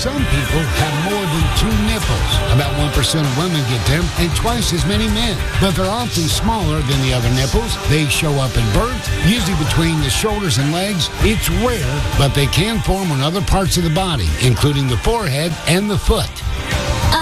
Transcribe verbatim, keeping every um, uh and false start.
Some people have more than two nipples. About one percent of women get them and twice as many men. But they're often smaller than the other nipples. They show up in birth, usually between the shoulders and legs. It's rare, but they can form on other parts of the body, including the forehead and the foot.